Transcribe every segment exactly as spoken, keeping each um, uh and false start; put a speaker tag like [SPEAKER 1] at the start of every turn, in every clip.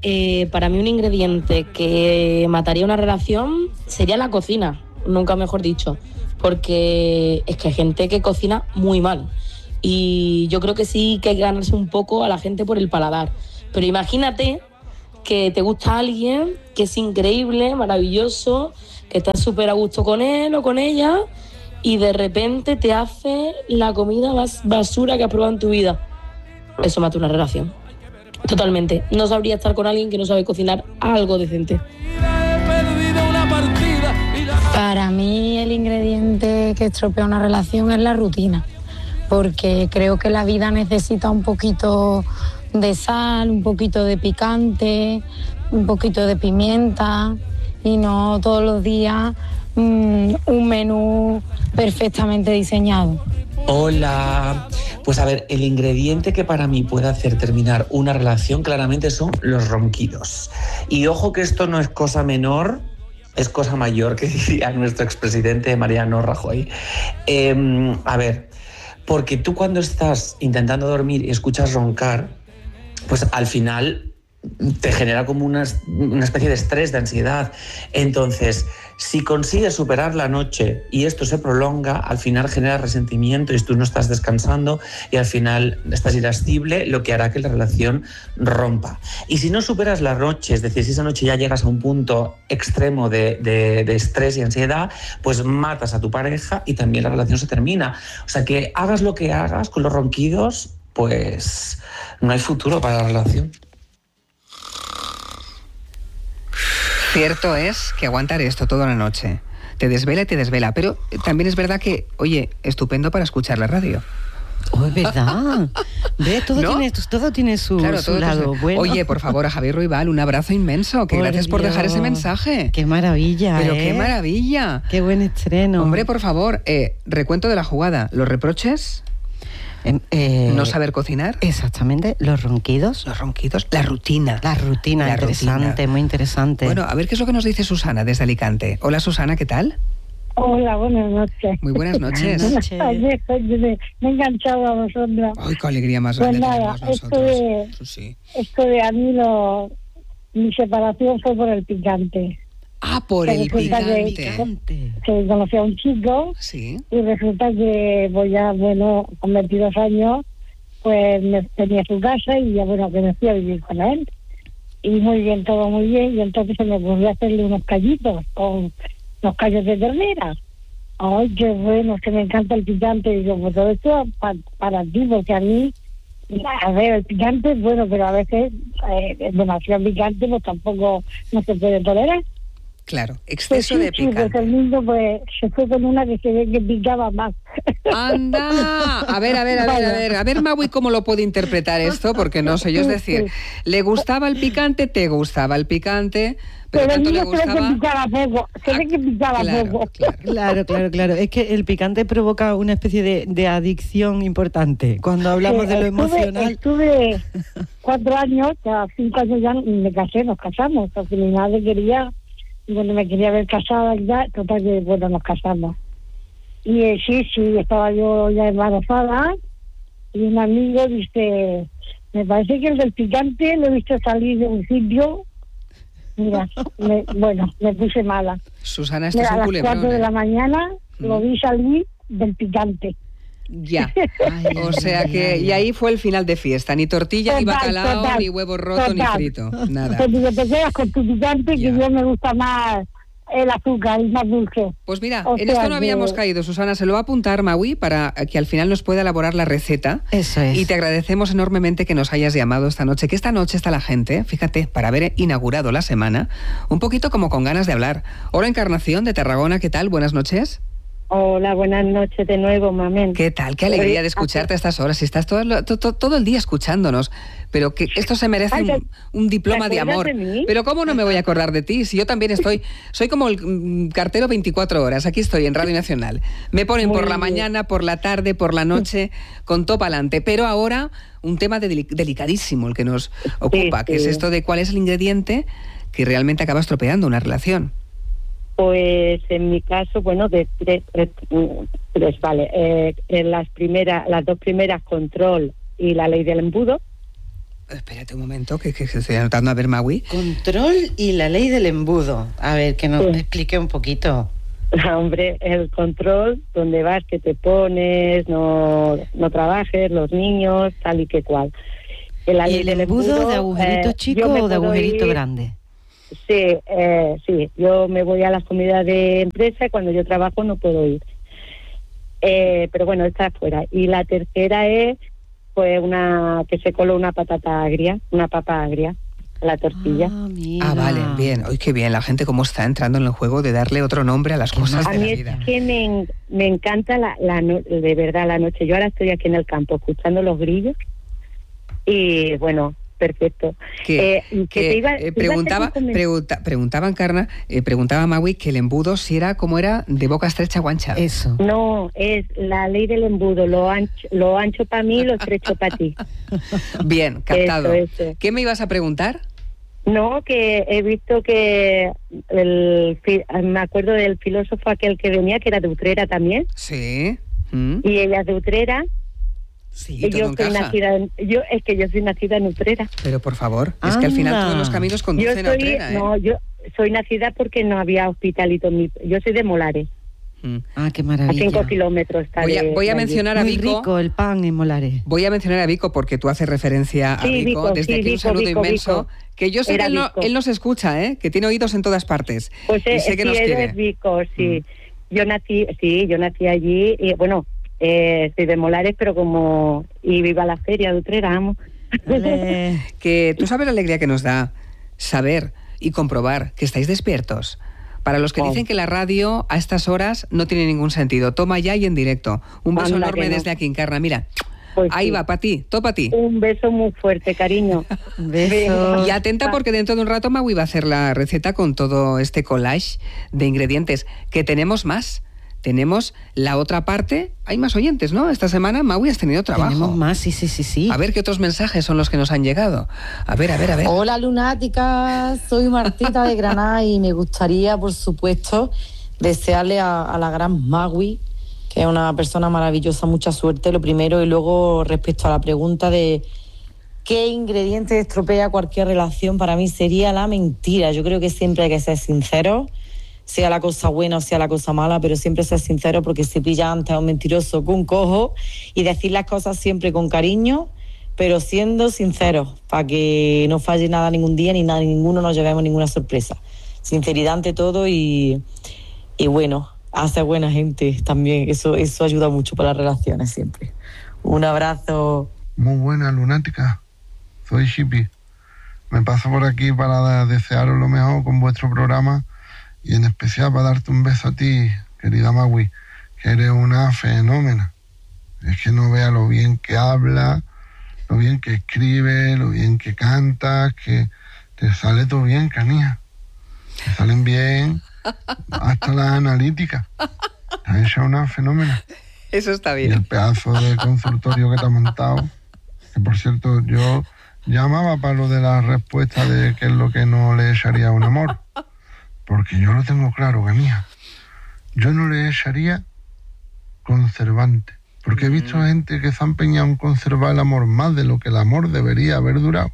[SPEAKER 1] eh, para mí un ingrediente que mataría una relación sería la cocina, nunca mejor dicho, porque es que hay gente que cocina muy mal y yo creo que sí que hay que ganarse un poco a la gente por el paladar. Pero imagínate que te gusta alguien que es increíble, maravilloso, que estás súper a gusto con él o con ella y de repente te hace la comida más basura que has probado en tu vida. Eso mata una relación. Totalmente. No sabría estar con alguien que no sabe cocinar algo decente.
[SPEAKER 2] Para mí el ingrediente que estropea una relación es la rutina, porque creo que la vida necesita un poquito de sal, un poquito de picante, un poquito de pimienta y no todos los días mmm, un menú perfectamente diseñado.
[SPEAKER 3] Hola, pues a ver, el ingrediente que para mí puede hacer terminar una relación claramente son los ronquidos. Y ojo que esto no es cosa menor, es cosa mayor, que diría nuestro expresidente Mariano Rajoy. Eh, a ver, porque tú cuando estás intentando dormir y escuchas roncar, pues al final te genera como una, una especie de estrés, de ansiedad. Entonces, si consigues superar la noche y esto se prolonga, al final genera resentimiento y tú no estás descansando y al final estás irascible, lo que hará que la relación rompa. Y si no superas la noche, es decir, si esa noche ya llegas a un punto extremo de, de, de estrés y ansiedad, pues matas a tu pareja y también la relación se termina. O sea que hagas lo que hagas con los ronquidos, pues no hay futuro para la relación.
[SPEAKER 4] Cierto es que aguantar esto toda la noche te desvela y te desvela, pero también es verdad que, oye, estupendo para escuchar la radio.
[SPEAKER 5] Oh, es verdad. Ve, todo,
[SPEAKER 4] ¿no?
[SPEAKER 5] tiene, todo tiene su,
[SPEAKER 4] claro,
[SPEAKER 5] su
[SPEAKER 4] todo
[SPEAKER 5] lado
[SPEAKER 4] tiene...
[SPEAKER 5] bueno.
[SPEAKER 4] Oye, por favor, a Javier Ruibal, un abrazo inmenso. Que
[SPEAKER 5] por
[SPEAKER 4] gracias por
[SPEAKER 5] Dios.
[SPEAKER 4] dejar ese mensaje.
[SPEAKER 5] Qué maravilla,
[SPEAKER 4] Pero
[SPEAKER 5] ¿eh?
[SPEAKER 4] qué maravilla.
[SPEAKER 5] Qué buen estreno.
[SPEAKER 4] Hombre, por favor, eh, recuento de la jugada. ¿Los reproches?
[SPEAKER 5] Eh,
[SPEAKER 4] ¿No saber cocinar?
[SPEAKER 5] Exactamente, los ronquidos.
[SPEAKER 4] Los ronquidos, la rutina.
[SPEAKER 5] La rutina,
[SPEAKER 4] la
[SPEAKER 5] interesante,
[SPEAKER 4] rutina.
[SPEAKER 5] muy interesante.
[SPEAKER 4] Bueno, a ver qué es lo que nos dice Susana desde Alicante. Hola, Susana, ¿qué tal?
[SPEAKER 6] Hola, buenas noches.
[SPEAKER 4] Muy buenas noches.
[SPEAKER 5] Buenas noches.
[SPEAKER 6] Ayer me, me he enganchado a vosotros.
[SPEAKER 4] Ay, qué alegría más
[SPEAKER 6] Pues
[SPEAKER 4] grande
[SPEAKER 6] nada,
[SPEAKER 4] tenemos
[SPEAKER 6] esto
[SPEAKER 4] nosotros.
[SPEAKER 6] de,
[SPEAKER 4] Sí.
[SPEAKER 6] esto de a mí lo, mi separación fue por el picante.
[SPEAKER 4] Ah, por
[SPEAKER 6] Que
[SPEAKER 4] el
[SPEAKER 6] resulta que-
[SPEAKER 4] picante.
[SPEAKER 6] Que conocí a un chico
[SPEAKER 4] Sí.
[SPEAKER 6] y resulta que voy ya, bueno, con veintidós años, pues me tenía su casa y ya, bueno, que me fui a vivir con él. Y muy bien, todo muy bien, y entonces se me ocurrió hacerle unos callitos con los callos de ternera. Ay, qué bueno, que me encanta el picante. Y digo, pues todo esto pa- para ti, porque a mí, a ver, el picante es bueno, pero a veces eh, es demasiado picante, pues tampoco no se puede tolerar.
[SPEAKER 4] Claro,
[SPEAKER 6] Pues
[SPEAKER 4] exceso
[SPEAKER 6] sí,
[SPEAKER 4] de
[SPEAKER 6] sí, pues
[SPEAKER 4] picante.
[SPEAKER 6] el niño pues se fue con una que se ve que picaba más.
[SPEAKER 4] ¡Anda! A ver, a ver, a ver, a ver. A ver, Maui, ¿cómo lo puede interpretar esto? Porque no sé yo, es decir, ¿le gustaba el picante? ¿Te gustaba el picante? Pero,
[SPEAKER 6] Pero el
[SPEAKER 4] tanto le
[SPEAKER 6] niño se ve que
[SPEAKER 4] gustaba...
[SPEAKER 6] picaba poco, se ve que picaba
[SPEAKER 4] claro,
[SPEAKER 6] poco.
[SPEAKER 4] claro.
[SPEAKER 5] Claro, claro, claro. Es que el picante provoca una especie de, de adicción importante. Cuando hablamos
[SPEAKER 6] Sí,
[SPEAKER 5] de lo
[SPEAKER 6] estuve-
[SPEAKER 5] emocional.
[SPEAKER 6] Estuve cuatro años, ya cinco años ya me casé, nos casamos, porque mi madre quería, bueno, me quería ver casada y ya, total que, bueno, nos casamos. Y eh, sí, sí, estaba yo ya embarazada y un amigo dice, me parece que el del picante lo he visto salir de un sitio. Mira, me, bueno, me puse mala.
[SPEAKER 4] Susana, esto
[SPEAKER 6] Mira,
[SPEAKER 4] es
[SPEAKER 6] a
[SPEAKER 4] un
[SPEAKER 6] las
[SPEAKER 4] culebrón.
[SPEAKER 6] cuatro de
[SPEAKER 4] ¿eh?
[SPEAKER 6] la mañana lo
[SPEAKER 4] Mm.
[SPEAKER 6] vi salir del picante.
[SPEAKER 4] Ya.
[SPEAKER 5] Ay,
[SPEAKER 4] O sea
[SPEAKER 5] ay,
[SPEAKER 4] que,
[SPEAKER 5] ay,
[SPEAKER 4] y
[SPEAKER 5] ay.
[SPEAKER 4] ahí fue el final de fiesta. Ni tortilla, ni
[SPEAKER 6] Total,
[SPEAKER 4] bacalao,
[SPEAKER 6] total,
[SPEAKER 4] ni huevo roto, ni
[SPEAKER 6] total.
[SPEAKER 4] frito. Nada.
[SPEAKER 6] Pues digo, te quedas con tu picante,
[SPEAKER 4] Ya.
[SPEAKER 6] que yo me gusta más el azúcar, el más dulce.
[SPEAKER 4] Pues mira,
[SPEAKER 6] O
[SPEAKER 4] en
[SPEAKER 6] sea
[SPEAKER 4] esto no habíamos
[SPEAKER 6] que-
[SPEAKER 4] caído, Susana. Se lo va a apuntar Maui para que al final nos pueda elaborar la receta.
[SPEAKER 5] Eso es.
[SPEAKER 4] Y te agradecemos enormemente que nos hayas llamado esta noche. Que esta noche está la gente, fíjate, para haber inaugurado la semana, un poquito como con ganas de hablar. Hola, Encarnación de Tarragona, ¿qué tal? Buenas noches.
[SPEAKER 6] Hola, buenas noches de nuevo, mamén.
[SPEAKER 4] ¿Qué tal? Qué alegría de escucharte a estas horas. Si estás todo, lo- to- to- todo el día escuchándonos. Pero que esto se merece
[SPEAKER 6] Ay,
[SPEAKER 4] un, un diploma
[SPEAKER 6] ¿te
[SPEAKER 4] de
[SPEAKER 6] acuerdas
[SPEAKER 4] amor.
[SPEAKER 6] de mí?
[SPEAKER 4] Pero ¿cómo no me voy a acordar de ti? Si yo también estoy... Soy como el mm, cartero veinticuatro horas. Aquí estoy en Radio Nacional. Me ponen
[SPEAKER 6] Muy
[SPEAKER 4] por la
[SPEAKER 6] bien.
[SPEAKER 4] mañana, por la tarde, por la noche, con todo pa'lante. Pero ahora un tema de- delicadísimo el que nos ocupa,
[SPEAKER 6] Sí,
[SPEAKER 4] que es
[SPEAKER 6] sí.
[SPEAKER 4] esto de cuál es el ingrediente que realmente acaba estropeando una relación.
[SPEAKER 6] Pues en mi caso, bueno, de tres, tres, tres, vale. Eh, en las primeras, las dos primeras, control y la ley del embudo.
[SPEAKER 4] Espérate un momento, que, que, que estoy anotando. A ver, Magui.
[SPEAKER 7] Control y la ley del embudo. A ver, que nos sí. explique un poquito.
[SPEAKER 6] Hombre, el control, donde vas, que te pones, no, no trabajes, los niños, tal y que cual.
[SPEAKER 7] ¿Y el embudo, embudo de agujerito eh, chico o de agujerito ir, grande?
[SPEAKER 6] Sí, eh, sí, yo me voy a las comidas de empresa y cuando yo trabajo no puedo ir. Eh, pero bueno, está afuera. Y la tercera es pues una que se coló una patata agria, una papa agria a la tortilla.
[SPEAKER 4] Ah, ah, vale, bien. Hoy qué bien, la gente cómo está entrando en el juego de darle otro nombre a las cosas
[SPEAKER 6] a
[SPEAKER 4] de
[SPEAKER 6] mí
[SPEAKER 4] la vida.
[SPEAKER 6] Es que me, me encanta la, la no, de verdad la noche. Yo ahora estoy aquí en el campo escuchando los grillos y bueno, perfecto.
[SPEAKER 4] Que, eh, que, que te iba, eh, preguntaba, iba pregunta, preguntaba Encarna, eh, preguntaba Magui que el embudo si era como era de boca estrecha o ancha.
[SPEAKER 7] Eso.
[SPEAKER 6] No, es la ley del embudo, lo ancho, lo ancho para mí, lo estrecho para ti.
[SPEAKER 4] Bien, captado.
[SPEAKER 6] Eso, eso.
[SPEAKER 4] ¿Qué me ibas a preguntar?
[SPEAKER 6] No, que he visto que el, me acuerdo del filósofo aquel que venía, que era de Utrera también.
[SPEAKER 4] Sí. ¿Mm?
[SPEAKER 6] Y ella es de Utrera.
[SPEAKER 4] Sí,
[SPEAKER 6] y yo soy nacida en, yo es que yo soy nacida en Utrera.
[SPEAKER 4] Pero por favor, Anda. es que al final todos los caminos conducen
[SPEAKER 6] yo soy,
[SPEAKER 4] a Utrera, ¿eh?
[SPEAKER 6] No, yo soy nacida porque no había hospitalito. Yo soy de Molares.
[SPEAKER 4] Mm.
[SPEAKER 7] Ah, qué maravilla.
[SPEAKER 6] A cinco kilómetros está
[SPEAKER 4] Voy a,
[SPEAKER 6] de,
[SPEAKER 4] voy a
[SPEAKER 6] de
[SPEAKER 4] mencionar
[SPEAKER 7] Muy
[SPEAKER 4] a Vico.
[SPEAKER 7] rico el pan en Molares.
[SPEAKER 4] Voy a mencionar a Vico porque tú haces referencia a
[SPEAKER 6] sí,
[SPEAKER 4] Vico.
[SPEAKER 6] Vico.
[SPEAKER 4] Desde
[SPEAKER 6] Sí,
[SPEAKER 4] aquí
[SPEAKER 6] Vico,
[SPEAKER 4] un saludo
[SPEAKER 6] Vico,
[SPEAKER 4] inmenso.
[SPEAKER 6] Vico.
[SPEAKER 4] Que yo sé
[SPEAKER 6] Era
[SPEAKER 4] que él, no, él nos escucha, ¿eh? Que tiene oídos en todas partes.
[SPEAKER 6] Pues
[SPEAKER 4] y sé
[SPEAKER 6] eh,
[SPEAKER 4] que
[SPEAKER 6] sí,
[SPEAKER 4] nos
[SPEAKER 6] él
[SPEAKER 4] quiere.
[SPEAKER 6] es Vico, sí.
[SPEAKER 4] Mm.
[SPEAKER 6] Yo nací, sí, yo nací allí y bueno, eh, soy de Molares, pero como y viva la feria de Utrera, vamos.
[SPEAKER 4] Vale. Que tú sabes la alegría que nos da saber y comprobar que estáis despiertos. Para los que oh. dicen que la radio a estas horas no tiene ningún sentido, toma ya y en directo. Un beso Anda, enorme no. desde aquí, Encarna, mira. Pues ahí sí. va, para ti, todo para ti.
[SPEAKER 6] Un beso muy fuerte, cariño.
[SPEAKER 4] Beso. Y atenta porque dentro de un rato Magui va a hacer la receta con todo este collage de ingredientes, que tenemos más. Tenemos la otra parte. Hay más oyentes, ¿no? Esta semana, Magui, has tenido trabajo.
[SPEAKER 7] Tenemos más, sí, sí, sí, sí.
[SPEAKER 4] A ver qué otros mensajes son los que nos han llegado. A ver, a ver, a ver.
[SPEAKER 1] Hola, lunáticas. Soy Martita de Granada y me gustaría, por supuesto, desearle a, a la gran Magui, que es una persona maravillosa, mucha suerte, lo primero. Y luego, respecto a la pregunta de qué ingrediente estropea cualquier relación, para mí sería la mentira. Yo creo que siempre hay que ser sincero, sea la cosa buena o sea la cosa mala, pero siempre ser sincero, porque se pilla antes a un mentiroso con un cojo, y decir las cosas siempre con cariño, pero siendo sinceros, para que no falle nada ningún día, ni nada, ni ninguno nos llevemos ninguna sorpresa. Sinceridad ante todo y, y bueno, hacer buena gente también, eso, eso ayuda mucho para las relaciones siempre. Un abrazo.
[SPEAKER 8] Muy buena, lunática. Soy Shippy. Me paso por aquí para desearos lo mejor con vuestro programa. Y en especial para darte un beso a ti, querida Magui, que eres una fenómena. Es que no veas lo bien que habla, lo bien que escribe, lo bien que canta, que te sale todo bien, canija. Te salen bien hasta las analíticas. Te has hecho una fenómena.
[SPEAKER 4] Eso está bien.
[SPEAKER 8] Y el pedazo de consultorio que te has montado, que por cierto yo llamaba para lo de la respuesta de qué es lo que no le echaría a un amor. Porque yo lo tengo claro, Gamía. Yo no le echaría conservante. Porque he visto mm. gente que se ha empeñado en conservar el amor más de lo que el amor debería haber durado.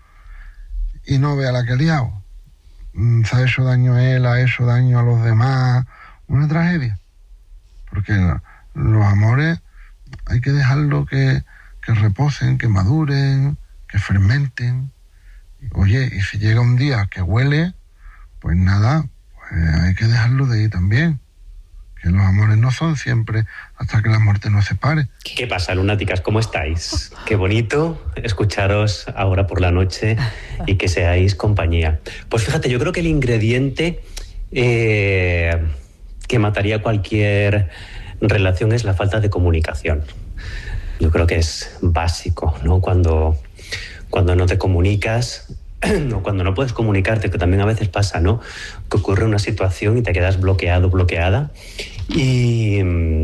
[SPEAKER 8] Y no vea la que ha liado. Se ha hecho daño a él, ha hecho daño a los demás. Una tragedia. Porque los amores hay que dejarlo que, que reposen, que maduren, que fermenten. Oye, y si llega un día que huele, pues nada, pues hay que dejarlo de ahí también. Que los amores no son siempre hasta que la muerte nos separe.
[SPEAKER 9] ¿Qué pasa, lunáticas? ¿Cómo estáis? Qué bonito escucharos ahora por la noche y que seáis compañía. Pues fíjate, yo creo que el ingrediente eh, que mataría cualquier relación es la falta de comunicación. Yo creo que es básico, ¿no? Cuando, cuando no te comunicas, o cuando no puedes comunicarte, que también a veces pasa, ¿no? Que ocurre una situación y te quedas bloqueado, bloqueada y,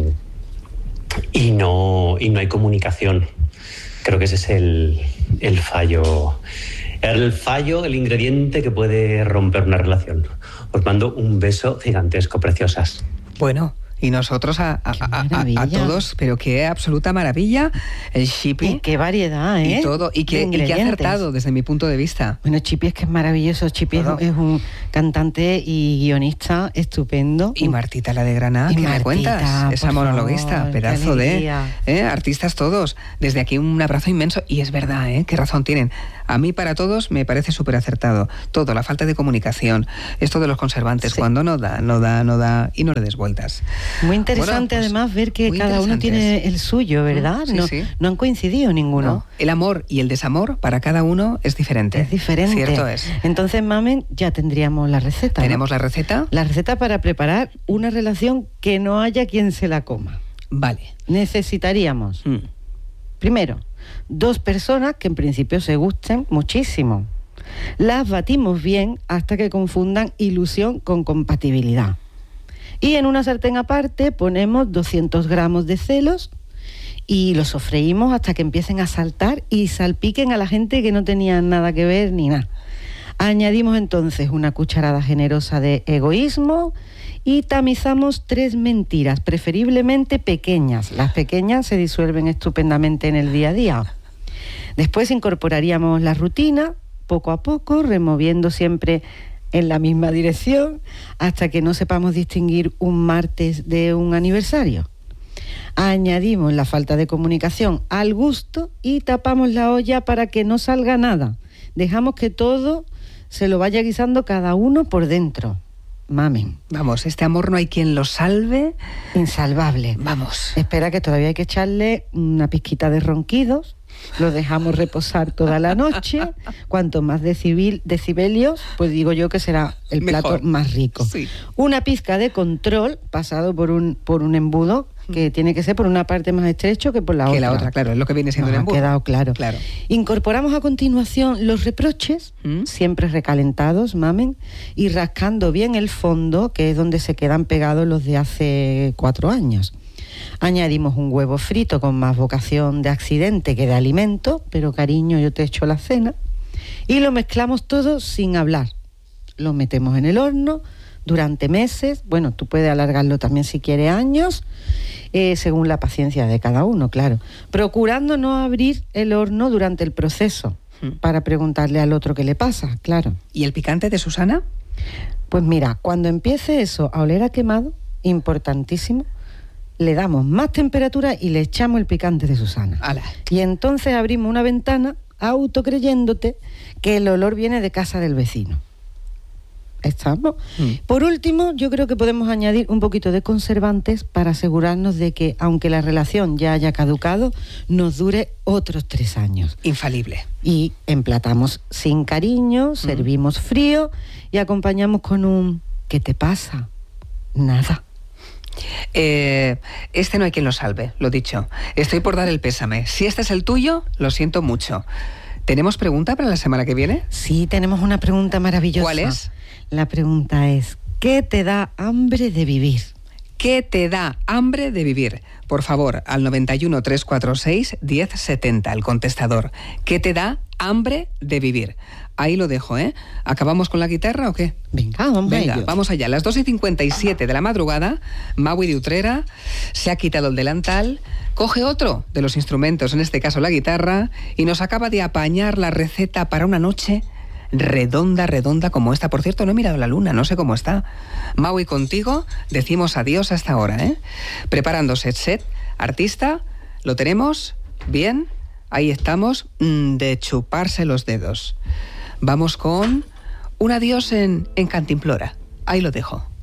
[SPEAKER 9] y, no, y no hay comunicación. Creo que ese es el, el fallo, el fallo, el ingrediente que puede romper una relación. Os mando un beso gigantesco, preciosas.
[SPEAKER 4] Bueno, Y nosotros a, a, a, a, a todos, pero qué absoluta maravilla, el Chipi.
[SPEAKER 7] Y qué variedad, ¿eh?
[SPEAKER 4] Y todo, y qué, y qué acertado desde mi punto de vista.
[SPEAKER 7] Bueno, Chipi es que es maravilloso, Chipi es, es un cantante y guionista estupendo.
[SPEAKER 4] Y Martita la de Granada, ¿qué me cuentas? Esa monologuista, favor, pedazo de ¿eh? artistas todos. Desde aquí un abrazo inmenso, y es verdad, ¿eh? Qué razón tienen. A mí para todos me parece súper acertado. Todo, la falta de comunicación, esto de los conservantes, sí. Cuando no da, no da, no da, y no le des vueltas.
[SPEAKER 7] Muy interesante, bueno, pues, además ver que cada uno tiene el suyo, ¿verdad? Sí, no, sí. no han coincidido ninguno. No.
[SPEAKER 4] El amor y el desamor para cada uno es diferente.
[SPEAKER 7] Es diferente.
[SPEAKER 4] Cierto es.
[SPEAKER 7] Entonces, Mamen, ya tendríamos la receta.
[SPEAKER 4] ¿Tenemos
[SPEAKER 7] ¿no?
[SPEAKER 4] la receta?
[SPEAKER 7] La receta para preparar una relación que no haya quien se la coma.
[SPEAKER 4] Vale.
[SPEAKER 7] Necesitaríamos, mm. primero, dos personas que en principio se gusten muchísimo. Las batimos bien hasta que confundan ilusión con compatibilidad. Y en una sartén aparte ponemos doscientos gramos de celos y los sofreímos hasta que empiecen a saltar y salpiquen a la gente que no tenía nada que ver ni nada. Añadimos entonces una cucharada generosa de egoísmo y tamizamos tres mentiras, preferiblemente pequeñas. Las pequeñas se disuelven estupendamente en el día a día. Después incorporaríamos la rutina, poco a poco, removiendo siempre en la misma dirección, hasta que no sepamos distinguir un martes de un aniversario. Añadimos la falta de comunicación al gusto y tapamos la olla para que no salga nada. Dejamos que todo se lo vaya guisando cada uno por dentro. Mamen.
[SPEAKER 4] Vamos, este amor no hay quien lo salve.
[SPEAKER 7] Insalvable.
[SPEAKER 4] Vamos.
[SPEAKER 7] Espera, que todavía hay que echarle una pizquita de ronquidos. Lo dejamos reposar toda la noche. Cuanto más decibel, decibelios, pues digo yo que será el plato mejor, más rico.
[SPEAKER 4] Sí.
[SPEAKER 7] Una pizca de control pasado por un, por un embudo, que tiene que ser por una parte más estrecho que por la
[SPEAKER 4] que
[SPEAKER 7] otra.
[SPEAKER 4] Que la otra, claro, es lo que viene siendo
[SPEAKER 7] Nos
[SPEAKER 4] el embudo.
[SPEAKER 7] Ha quedado claro.
[SPEAKER 4] claro.
[SPEAKER 7] Incorporamos a continuación los reproches, ¿Mm? siempre recalentados, Mamen, y rascando bien el fondo, que es donde se quedan pegados los de hace cuatro años. Añadimos un huevo frito con más vocación de accidente que de alimento, pero cariño, yo te echo la cena, y lo mezclamos todo sin hablar. Lo metemos en el horno durante meses, bueno, tú puedes alargarlo también si quieres años, eh, según la paciencia de cada uno, claro, procurando no abrir el horno durante el proceso, hmm. para preguntarle al otro qué le pasa, claro.
[SPEAKER 4] ¿Y el picante de Susana?
[SPEAKER 7] Pues mira, cuando empiece eso a oler a quemado, importantísimo, le damos más temperatura y le echamos el picante de Susana.
[SPEAKER 4] ¡Hala!
[SPEAKER 7] Y entonces abrimos una ventana autocreyéndote que el olor viene de casa del vecino. ¿Estamos? Mm. Por último, yo creo que podemos añadir un poquito de conservantes para asegurarnos de que, aunque la relación ya haya caducado, nos dure otros tres años.
[SPEAKER 4] Infalible.
[SPEAKER 7] Y emplatamos sin cariño, servimos mm. frío y acompañamos con un ¿qué te pasa? Nada.
[SPEAKER 4] Eh, este no hay quien lo salve, lo dicho. Estoy por dar el pésame. Si este es el tuyo, lo siento mucho. ¿Tenemos pregunta para la semana que viene?
[SPEAKER 7] Sí, tenemos una pregunta maravillosa.
[SPEAKER 4] ¿Cuál es?
[SPEAKER 7] La pregunta es, ¿qué te da hambre de vivir?
[SPEAKER 4] ¿Qué te da hambre de vivir? Por favor, al noventa y uno, trescientos cuarenta y seis, diez setenta, el contestador. ¿Qué te da hambre de vivir? Ahí lo dejo, ¿eh? ¿Acabamos con la guitarra o qué?
[SPEAKER 7] Venga, vamos
[SPEAKER 4] Venga,
[SPEAKER 7] a ello.
[SPEAKER 4] Vamos allá. Las dos y cincuenta y siete de la madrugada, Maui de Utrera se ha quitado el delantal, coge otro de los instrumentos, en este caso la guitarra, y nos acaba de apañar la receta para una noche redonda, redonda como esta. Por cierto, no he mirado la luna, no sé cómo está. Maui, contigo decimos adiós hasta ahora, ¿eh? Preparándose set, artista, ¿lo tenemos? Bien, ahí estamos, de chuparse los dedos. Vamos con un adiós en, en Cantimplora. Ahí lo dejo.